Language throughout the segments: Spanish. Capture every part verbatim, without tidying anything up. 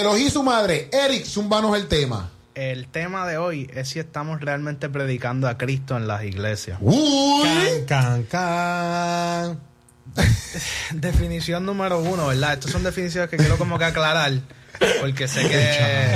Elohim su madre. Eric, zumbanos el tema. El tema de hoy es si estamos realmente predicando a Cristo en las iglesias. Uy. Can, can, can. Definición número uno, ¿verdad? Estas son definiciones que quiero como que aclarar. Porque sé que...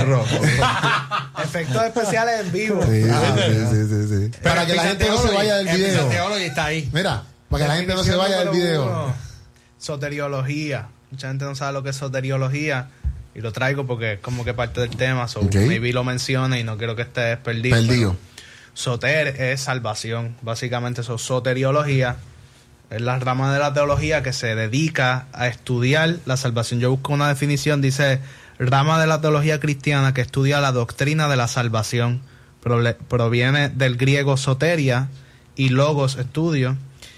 Efectos especiales en vivo. Sí, sí, sí, sí, sí. Para que la gente no se vaya del video. Está ahí. Mira, para que la gente no se vaya del video. Uno, soteriología. Mucha gente no sabe lo que es soteriología. Y lo traigo porque es como que parte del tema. So Okay. maybe lo menciona y no quiero que estés perdido. Perdido. Soter es salvación. Básicamente eso, soteriología. Es la rama de la teología que se dedica a estudiar la salvación. Yo busco una definición, dice... Rama de la teología cristiana que estudia la doctrina de la salvación. Proviene del griego soteria y logos, estudio.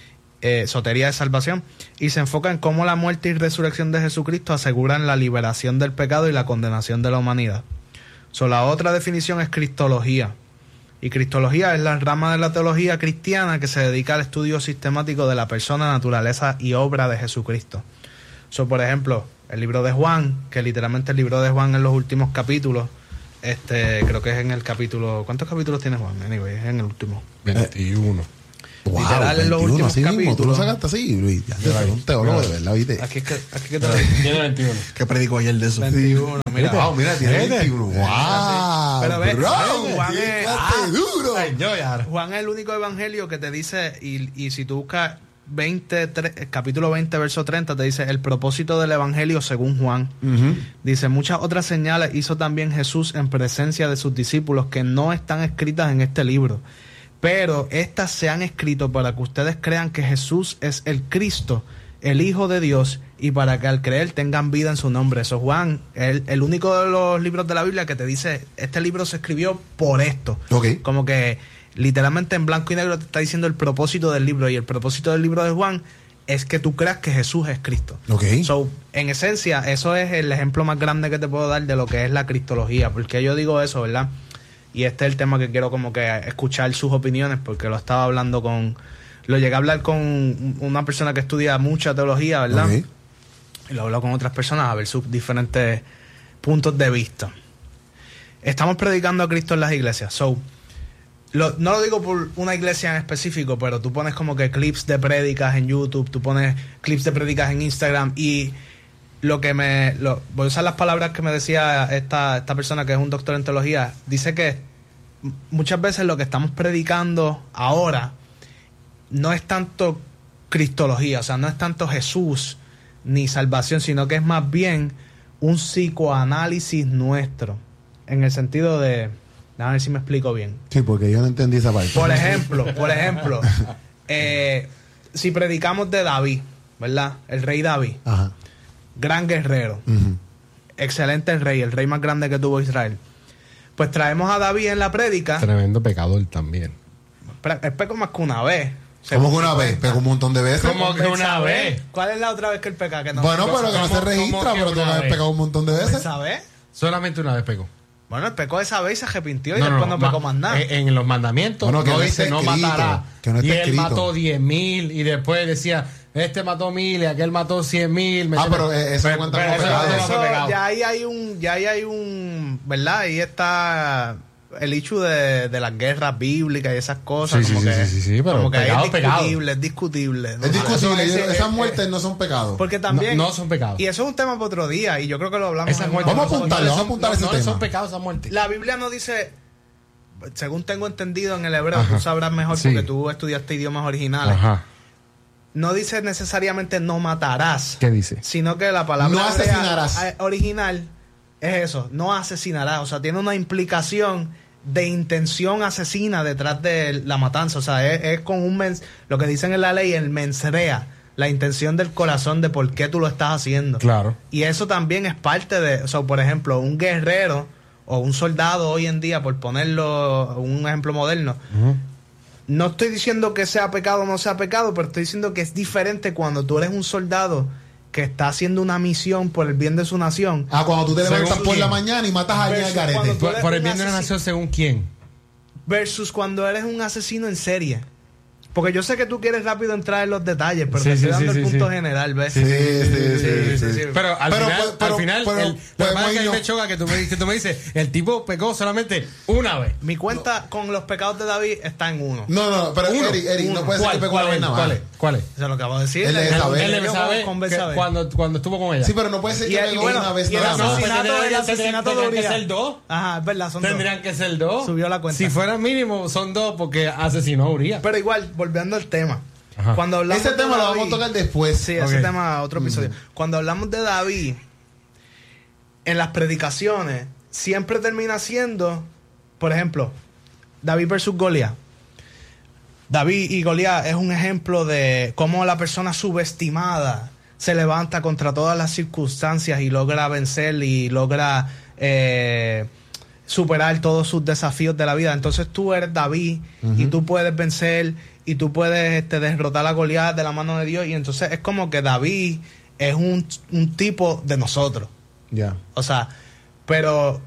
Eh, soteria de salvación. Y se enfoca en cómo la muerte y resurrección de Jesucristo aseguran la liberación del pecado y la condenación de la humanidad. So, la otra definición es cristología. Y cristología es la rama de la teología cristiana que se dedica al estudio sistemático de la persona, naturaleza y obra de Jesucristo. So, por ejemplo, el libro de Juan, que literalmente el libro de Juan en los últimos capítulos, este creo que es en el capítulo... ¿Cuántos capítulos tiene Juan? Anyway, es en el último. veintiuno. Wow, literal en los veintiuno, últimos así mismo. capítulos. Tú lo sacaste así, Luis. Ya te un teólogo de verdad, ¿viste? Aquí es que, aquí que te lo digo. Tiene veintiuno. ¿Qué predicó ayer de eso? veintiuno, mira. Wow, mira, tiene ¿Viste? veintiuno. Wow, Pero ve, bro, Juan qué es- clase ah, duro. Ay, yo ya. Juan es el único evangelio que te dice, y, y si tú buscas veinte, tre- capítulo veinte, verso treinta, te dice el propósito del evangelio según Juan. Ujú. Dice, muchas otras señales hizo también Jesús en presencia de sus discípulos que no están escritas en este libro. Pero estas se han escrito para que ustedes crean que Jesús es el Cristo, el Hijo de Dios, y para que al creer tengan vida en su nombre. Eso Juan, el, el único de los libros de la Biblia que te dice, este libro se escribió por esto. Ok. Como que literalmente en blanco y negro te está diciendo el propósito del libro. Y el propósito del libro de Juan es que tú creas que Jesús es Cristo. Ok. So, en esencia, eso es el ejemplo más grande que te puedo dar de lo que es la cristología. Porque yo digo eso, ¿verdad? Y este es el tema que quiero como que escuchar sus opiniones, porque lo estaba hablando con... Lo llegué a hablar con una persona que estudia mucha teología, ¿verdad? Ok. Y lo hablo con otras personas a ver sus diferentes puntos de vista. Estamos predicando a Cristo en las iglesias. So, lo, no lo digo por una iglesia en específico, pero tú pones como que clips de prédicas en YouTube, tú pones clips de prédicas en Instagram y lo que me... Lo, voy a usar las palabras que me decía esta, esta persona que es un doctor en teología. Dice que muchas veces lo que estamos predicando ahora no es tanto cristología, o sea, no es tanto Jesús ni salvación, sino que es más bien un psicoanálisis nuestro, en el sentido de... A ver si me explico bien. Sí, porque yo no entendí esa parte. Por ejemplo, por ejemplo, eh, si predicamos de David, ¿verdad? El rey David, Ajá. gran guerrero, Ujú. excelente rey, el rey más grande que tuvo Israel. Pues traemos a David en la prédica, Tremendo pecador también. pero él pecó más que una vez. ¿Cómo que una vez? Pegó un montón de veces. ¿Cómo que una vez? ¿Cuál es la otra vez que él peca? Que no Bueno, pecó? pero que no se ¿Cómo- registra, cómo que pero tú una has vez? pegado un montón de veces. ¿Esa vez? Solamente una vez pecó. Bueno, él pecó esa vez y se arrepintió y después no, ma- pecó más nada. En, en los mandamientos Bueno, que no no dice está no escrito, matará. que no está y él escrito. mató diez mil y después decía, este mató mil y aquel mató cien mil. Ah, pero eh, eso no cuenta como eso no pecado. cuenta Eso, como pecado. ya ahí hay un, ya ahí hay un, ¿verdad? Ahí está el hecho de, de las guerras bíblicas y esas cosas. Sí, como sí, que, sí, sí, sí, pero como que ahí pecado, es pecado. discutible, es discutible. ¿no? Es discutible. Eso es- Esas eh, muertes eh, no son pecados. Porque también... No, no son pecados. Y eso es un tema para otro día y yo creo que lo hablamos. Esas en muertes una- Vamos a apuntarlo, no vamos a son- apuntar no, ese no tema. son pecados esas muertes. La Biblia no dice, según tengo entendido en el hebreo, Ajá. tú sabrás mejor Sí. porque tú estudiaste idiomas originales. Ajá. No dice necesariamente no matarás. ¿Qué dice? Sino que la palabra No asesinarás. real, eh, original es eso, no asesinarás. O sea, tiene una implicación de intención asesina detrás de la matanza. O sea, es, es con un mens, lo que dicen en la ley, el mensrea, la intención del corazón de por qué tú lo estás haciendo. Claro. Y eso también es parte de, o sea, por ejemplo, un guerrero o un soldado hoy en día, por ponerlo un ejemplo moderno, Ujú. no estoy diciendo que sea pecado o no sea pecado, pero estoy diciendo que es diferente cuando tú eres un soldado que está haciendo una misión por el bien de su nación. Ah, cuando tú te Según levantas por quién. la mañana y matas a alguien al Versus garete. cuando tú- Por, por el un bien de la asesino. nación, según quién. Versus cuando eres un asesino en serie. Porque yo sé que tú quieres rápido entrar en los detalles, pero Sí, te estoy sí, dando sí, el sí, punto sí. general, ¿ves? Sí, sí, sí, sí, sí. Pero al Pero, final, pero, al final pero, el, lo pero, que pasa es que a mí no. me choca que tú me, que tú me dices, el tipo pecó solamente una vez. Mi cuenta con los pecados de David está en uno. No, no, pero Uno, Eric, Eric, uno. no puede ser que ¿Cuál, pecó cuál una vez es? nada ¿Cuál más. es? ¿Cuál es? Eso es lo que acabo de decir. Él debe El- saber. el- Él debe yo saber con que Betsabé. cuando, cuando estuvo con ella. Sí, pero no puede ser Y que el- pegó bueno, una vez y el nada más. asesinato, Tendrían- el asesinato de tendrían que Urias. ser dos. Ajá, es verdad, son Tendrían dos. que ser dos. Subió la cuenta. Si fuera mínimo, son dos porque asesinó a Urias. Pero igual, volviendo al tema. Ajá. Cuando hablamos Ese de tema lo David- vamos a tocar después. Sí, ese Ok. tema, otro episodio. Cuando hablamos de David, en las predicaciones, siempre termina siendo, por ejemplo, David versus Goliat. David y Goliat es un ejemplo de cómo la persona subestimada se levanta contra todas las circunstancias y logra vencer y logra eh, superar todos sus desafíos de la vida. Entonces tú eres David y tú puedes vencer y tú puedes este, derrotar a Goliat de la mano de Dios. Y entonces es como que David es un, un tipo de nosotros. Ya. O sea, pero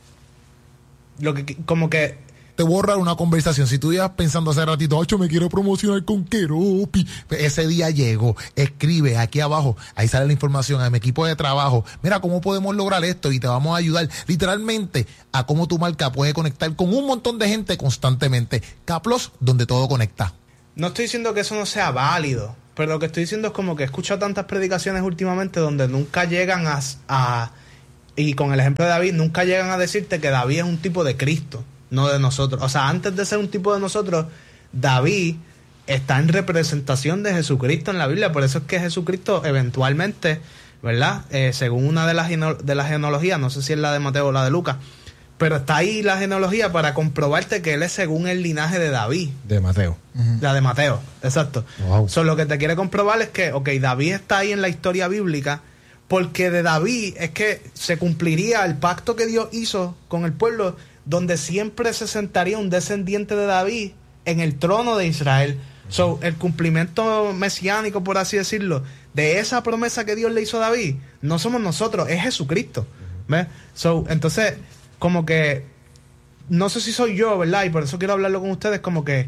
lo que como que Te voy a ahorrar una conversación. Si tú ibas pensando hace ratito, ocho, me quiero promocionar con Keropi. Ese día llegó, escribe aquí abajo, ahí sale la información a mi equipo de trabajo. Mira, ¿cómo podemos lograr esto? Y te vamos a ayudar literalmente a cómo tu marca puede conectar con un montón de gente constantemente. Caplos, donde todo conecta. no estoy diciendo que eso no sea válido, pero lo que estoy diciendo es como que he escuchado tantas predicaciones últimamente donde nunca llegan a, a y con el ejemplo de David, nunca llegan a decirte que David es un tipo de Cristo, no de nosotros. O sea, antes de ser un tipo de nosotros, David está en representación de Jesucristo en la Biblia. Por eso es que Jesucristo eventualmente, ¿verdad? Eh, según una de las, de las genealogías, no sé si es la de Mateo o la de Lucas, pero está ahí la genealogía para comprobarte que él es según el linaje de David. De Mateo. La de Mateo, exacto. Wow. So, lo que te quiere comprobar es que, ok, David está ahí en la historia bíblica, porque de David es que se cumpliría el pacto que Dios hizo con el pueblo, donde siempre se sentaría un descendiente de David en el trono de Israel. So, el cumplimiento mesiánico, por así decirlo, de esa promesa que Dios le hizo a David, no somos nosotros, es Jesucristo. ¿Ves? So, entonces, como que, no sé si soy yo, ¿verdad? Y por eso quiero hablarlo con ustedes, como que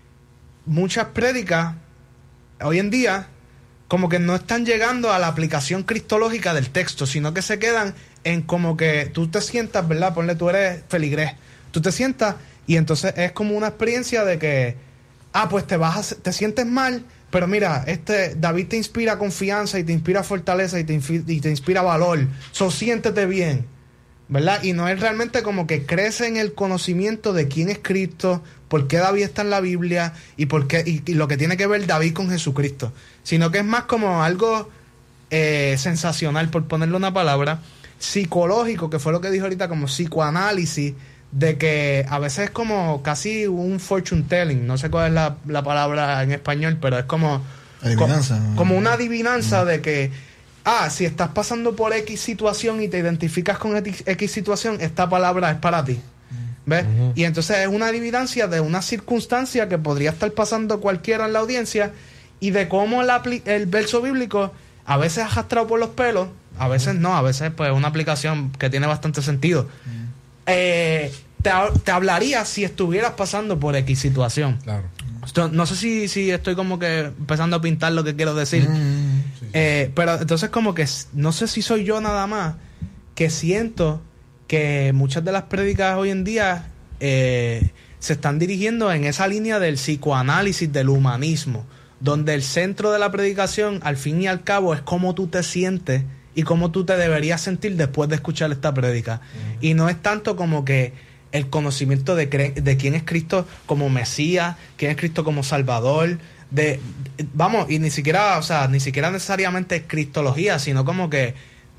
muchas prédicas hoy en día como que no están llegando a la aplicación cristológica del texto, sino que se quedan en como que tú te sientas, ¿verdad? Ponle, tú eres feligrés, tú te sientas y entonces es como una experiencia de que, ah, pues te vas a, te sientes mal, pero mira, este David te inspira confianza y te inspira fortaleza y te, y te inspira valor, so siéntete bien, ¿verdad? Y no es realmente como que crece en el conocimiento de quién es Cristo, por qué David está en la Biblia y por qué y, y lo que tiene que ver David con Jesucristo, sino que es más como algo eh, sensacional, por ponerle una palabra, psicológico, que fue lo que dijo ahorita, como psicoanálisis, de que a veces es como casi un fortune telling, no sé cuál es la, la palabra en español, pero es como Adivinanza. como, como una adivinanza de que ah, si estás pasando por X situación y te identificas con X, X situación, esta palabra es para ti. ¿Ves? Uh-huh. Y entonces es una adivinanza de una circunstancia que podría estar pasando cualquiera en la audiencia y de cómo la, el verso bíblico a veces arrastrado por los pelos, a veces no, a veces pues una aplicación que tiene bastante sentido. Uh-huh. Eh, te, te hablaría si estuvieras pasando por X situación. Claro. No sé si, si estoy como que empezando a pintar lo que quiero decir. Mm, sí, sí. Eh, pero entonces como que no sé si soy yo nada más que siento que muchas de las prédicas hoy en día eh, se están dirigiendo en esa línea del psicoanálisis, del humanismo, donde el centro de la predicación al fin y al cabo es cómo tú te sientes y cómo tú te deberías sentir después de escuchar esta prédica. Uh-huh. Y no es tanto como que el conocimiento de, cre- de quién es Cristo como Mesías, quién es Cristo como Salvador, de, de vamos, y ni siquiera, o sea, ni siquiera necesariamente cristología, sino como que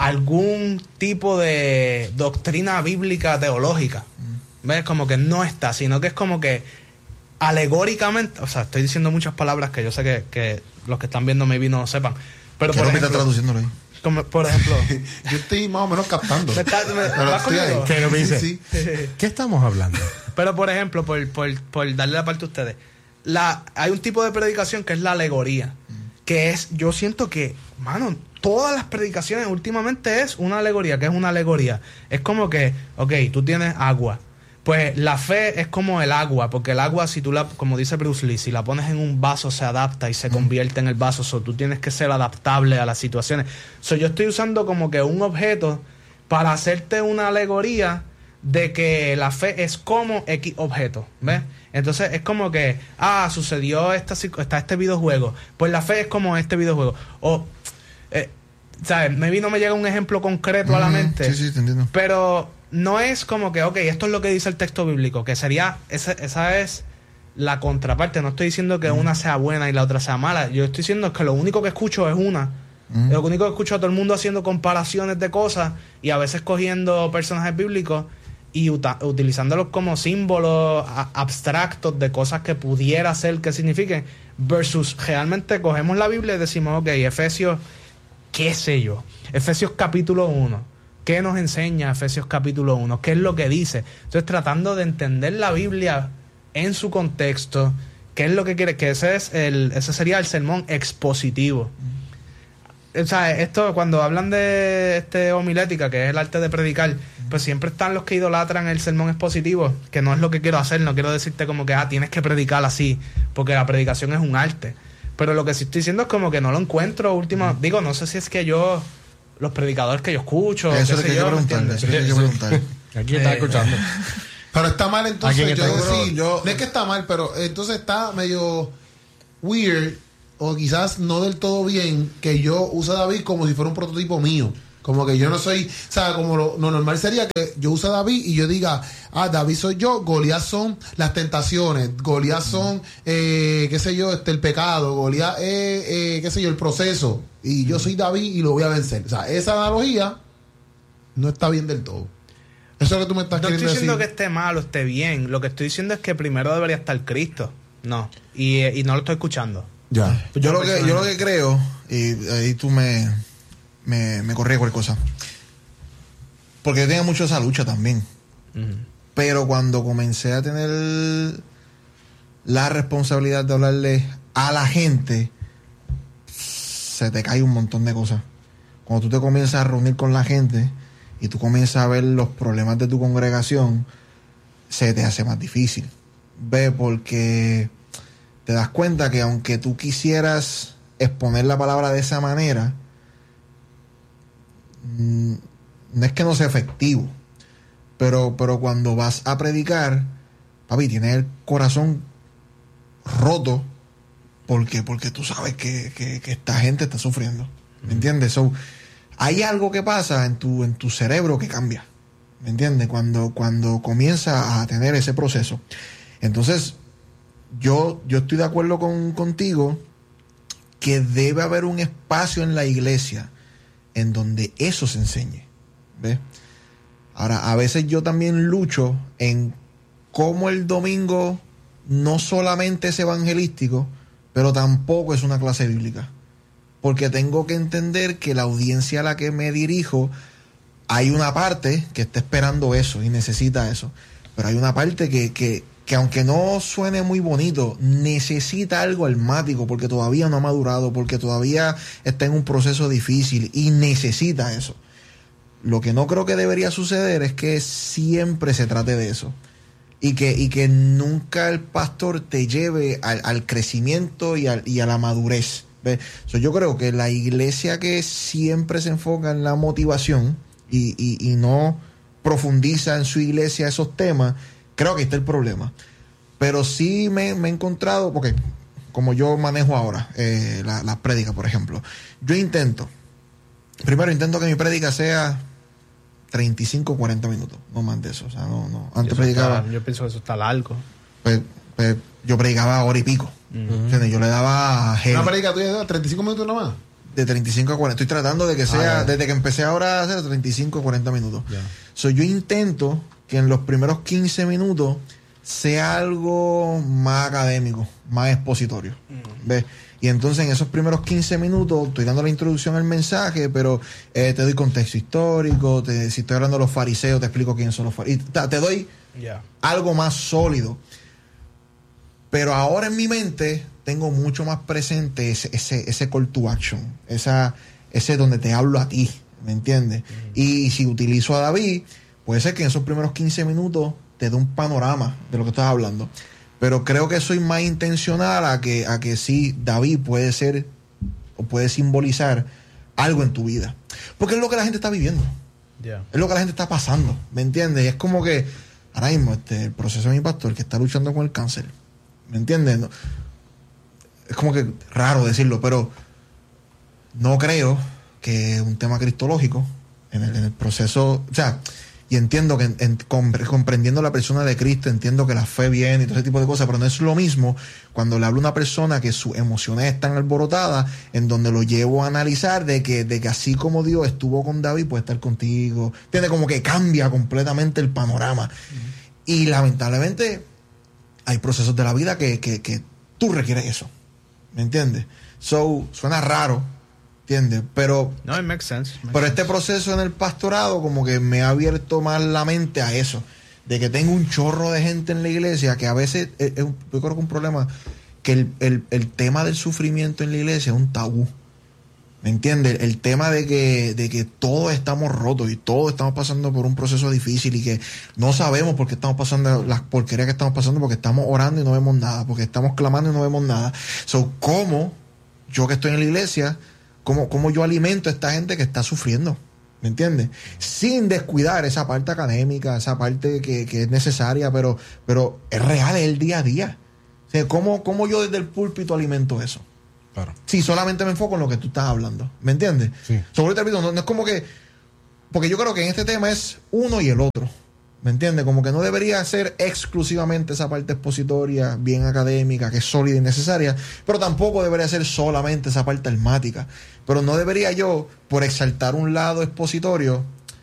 algún tipo de doctrina bíblica teológica. Mm. ¿Ves? Como que no está, sino que es como que alegóricamente, o sea, estoy diciendo muchas palabras que yo sé que, que los que están viendo maybe no lo sepan, pero por ejemplo, está traduciéndolo ahí. Como, por ejemplo, yo estoy más o menos captando. ¿Me está, me, pero ¿vas estoy ahí. conmigo? ¿Qué no me dice? Sí, sí. ¿Qué estamos hablando? Pero por ejemplo, por, por, por darle la parte a ustedes, la, hay un tipo de predicación que es la alegoría, mm. que es, yo siento que, mano, todas las predicaciones últimamente es una alegoría. ¿Qué es una alegoría? Es como que, ok, tú tienes agua, Pues la fe es como el agua, porque el agua, si tú la, como dice Bruce Lee, si la pones en un vaso se adapta y se convierte en el vaso. So, tú tienes que ser adaptable a las situaciones. So, yo estoy usando como que un objeto para hacerte una alegoría de que la fe es como X objeto, ¿ves? Entonces es como que, ah, sucedió esta, está este videojuego, pues la fe es como este videojuego. O, eh, ¿sabes? Maybe no me llega un ejemplo concreto mm, a la mente. Sí, sí, te entiendo. Pero no es como que, ok, esto es lo que dice el texto bíblico, que sería, esa, esa es la contraparte. No estoy diciendo que mm. una sea buena y la otra sea mala. Yo estoy diciendo que lo único que escucho es una. Mm. Lo único que escucho a todo el mundo haciendo comparaciones de cosas y a veces cogiendo personajes bíblicos y uta- utilizándolos como símbolos a- abstractos de cosas que pudiera ser que signifiquen, versus realmente cogemos la Biblia y decimos, ok, Efesios, qué sé yo, Efesios capítulo uno, ¿qué nos enseña Efesios capítulo uno? ¿Qué es lo que dice? Entonces tratando de entender la Biblia en su contexto, ¿qué es lo que quiere? Que ese es el, ese sería el sermón expositivo. O sea, esto cuando hablan de este homilética, que es el arte de predicar, pues siempre están los que idolatran el sermón expositivo, que no es lo que quiero hacer. No quiero decirte como que, ah, tienes que predicar así, porque la predicación es un arte. Pero lo que sí estoy diciendo es como que no lo encuentro último. Mm. Digo, no sé si es que yo, los predicadores que yo escucho, eso es lo que yo preguntar, eso es lo que yo preguntar. Aquí está Eh, escuchando. Pero está mal entonces. Yo está decir, yo, no es que está mal, pero entonces está medio weird, o quizás no del todo bien, que yo use a David como si fuera un prototipo mío. Como que yo no soy, o sea, como lo, lo normal sería que yo use a David y yo diga, ah, David soy yo, Goliat son las tentaciones, Goliat son, eh, qué sé yo, este el pecado, Goliat es, eh, qué sé yo, el proceso, y yo soy David y lo voy a vencer. O sea, esa analogía no está bien del todo. Eso es lo que tú me estás no queriendo decir. No estoy diciendo que esté mal o esté bien, lo que estoy diciendo es que primero debería estar Cristo. No, y, y no lo estoy escuchando. Ya. Yo, yo lo que yo lo que creo, y ahí tú me me, me corrí cualquier cosa, porque yo tenía mucho esa lucha también. Uh-huh. Pero cuando comencé a tener la responsabilidad de hablarle a la gente, se te cae un montón de cosas. Cuando tú te comienzas a reunir con la gente y tú comienzas a ver los problemas de tu congregación, se te hace más difícil. Ve, porque te das cuenta que aunque tú quisieras exponer la palabra de esa manera, no es que no sea efectivo, pero, pero cuando vas a predicar, papi, tienes el corazón roto. ¿Por qué? Porque tú sabes que, que, que esta gente está sufriendo. ¿Me entiendes? So, hay algo que pasa en tu, en tu cerebro que cambia. ¿Me entiendes? Cuando, cuando comienza a tener ese proceso. Entonces, yo, yo estoy de acuerdo con, contigo que debe haber un espacio en la iglesia en donde eso se enseñe. ¿Ves? Ahora, a veces yo también lucho en cómo el domingo no solamente es evangelístico, pero tampoco es una clase bíblica. Porque tengo que entender que la audiencia a la que me dirijo, hay una parte que está esperando eso y necesita eso. Pero hay una parte que, que, que aunque no suene muy bonito, necesita algo almático porque todavía no ha madurado, porque todavía está en un proceso difícil y necesita eso. Lo que no creo que debería suceder es que siempre se trate de eso. Y que, y que nunca el pastor te lleve al, al crecimiento y, al, y a la madurez. ¿Ves? So, yo creo que la iglesia que siempre se enfoca en la motivación y, y, y no profundiza en su iglesia esos temas, creo que está el problema. Pero sí me, me he encontrado, porque como yo manejo ahora eh, las la prédicas, por ejemplo, yo intento, primero intento que mi prédica sea treinta y cinco, cuarenta minutos, no más de eso. O sea, no, no. Antes predicaba. Está, yo pienso que eso está largo. Pues, pues yo predicaba hora y pico. Uh-huh. Yo le daba. ¿Una predica tuya de treinta y cinco minutos nomás? De treinta y cinco a cuarenta. Estoy tratando de que sea, ah, desde que empecé ahora a hacer treinta y cinco a cuarenta minutos. Yeah. So, yo intento que en los primeros quince minutos sea algo más académico, más expositorio. Uh-huh. ¿Ves? Y entonces en esos primeros quince minutos estoy dando la introducción al mensaje, pero eh, te doy contexto histórico, te, si estoy hablando de los fariseos, te explico quiénes son los fariseos. Te, te doy yeah. algo más sólido. Pero ahora en mi mente tengo mucho más presente ese, ese, ese call to action, esa, ese donde te hablo a ti, ¿me entiendes? Uh-huh. Y si utilizo a David, puede ser que en esos primeros quince minutos te dé un panorama de lo que estás hablando. Pero creo que soy más intencional a que, a que sí, David puede ser o puede simbolizar algo en tu vida. Porque es lo que la gente está viviendo. Yeah. Es lo que la gente está pasando, ¿me entiendes? Y es como que ahora mismo este, el proceso de mi pastor que está luchando con el cáncer, ¿me entiendes? No, es como que raro decirlo, pero no creo que es un tema cristológico en el, en el proceso, o sea, y entiendo que en, en, comprendiendo la persona de Cristo, entiendo que la fe viene y todo ese tipo de cosas, pero no es lo mismo cuando le hablo a una persona que sus emociones están alborotadas, en donde lo llevo a analizar de que, de que así como Dios estuvo con David, puede estar contigo. Entiende, como que cambia completamente el panorama. Uh-huh. Y lamentablemente hay procesos de la vida que, que, que tú requieres eso. ¿Me entiendes? So, suena raro, ¿entiendes? Pero, no, it makes sense. Makes pero sense. este proceso en el pastorado como que me ha abierto más la mente a eso, de que tengo un chorro de gente en la iglesia que a veces, es, es un, yo creo que un problema, que el, el, el tema del sufrimiento en la iglesia es un tabú. ¿Me entiendes? El tema de que, de que todos estamos rotos y todos estamos pasando por un proceso difícil y que no sabemos por qué estamos pasando las porquerías que estamos pasando, porque estamos orando y no vemos nada, porque estamos clamando y no vemos nada. So, ¿cómo yo que estoy en la iglesia, cómo, cómo yo alimento a esta gente que está sufriendo? ¿Me entiendes? Sin descuidar esa parte académica, esa parte que, que es necesaria, pero, pero es real, es el día a día. O sea, ¿cómo, cómo yo desde el púlpito alimento eso? Claro. Sí, solamente me enfoco en lo que tú estás hablando. ¿Me entiendes? Sí. Sobre el no, no es como que... Porque yo creo que en este tema es uno y el otro. ¿Me entiendes? Como que no debería ser exclusivamente esa parte expositoria, bien académica, que es sólida y necesaria, pero tampoco debería ser solamente esa parte almática. Pero no debería yo, por exaltar un lado expositorio,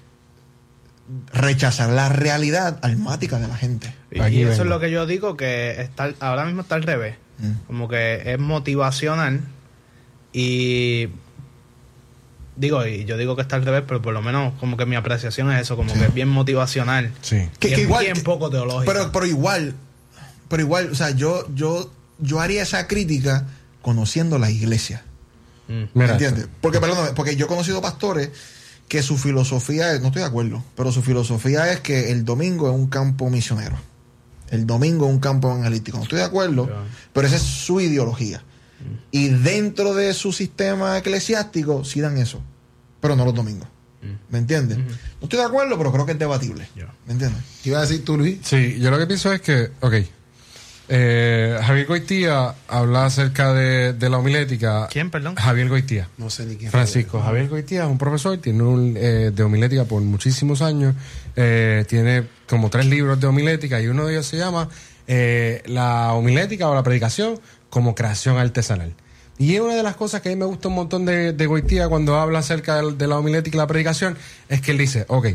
rechazar la realidad almática de la gente. Y, Aquí y eso vengo. es lo que yo digo, que está, ahora mismo está al revés. Mm. Como que es motivacional y digo, y yo digo que está al revés, pero por lo menos como que mi apreciación es eso, como Sí. que es bien motivacional. Sí. Que, y que es igual, bien que- poco teológico. Pero, pero igual, pero igual, o sea, yo, yo, yo haría esa crítica conociendo la iglesia. Mm. ¿Me Mira, entiendes? Porque, perdóname, porque yo he conocido pastores que su filosofía es, no estoy de acuerdo, pero su filosofía es que el domingo es un campo misionero. El domingo es un campo evangelístico. No estoy de acuerdo, Ya. pero esa es su ideología. Y dentro de su sistema eclesiástico sí dan eso, pero no los domingos. ¿Me entiendes? No estoy de acuerdo, pero creo que es debatible. Ya. ¿Me entiendes? ¿Qué iba a decir tú, Luis? Sí, yo lo que pienso es que, ok, eh, Javier Goitía habla acerca de, de la homilética. ¿Quién, perdón? Javier Goitía. No sé ni quién. Francisco Javier Goitía es un profesor, tiene un eh, de homilética por muchísimos años, eh, tiene como tres libros de homilética y uno de ellos se llama eh, La homilética o la predicación como creación artesanal. Y una de las cosas que a mí me gusta un montón de, de Goitía cuando habla acerca de, de la homilética y la predicación es que él dice, ok,